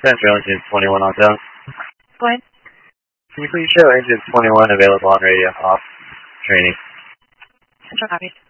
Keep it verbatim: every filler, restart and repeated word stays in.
Central Engine twenty-one on down. Go ahead. Can you please show Engine twenty-one available on radio off training? Central copies.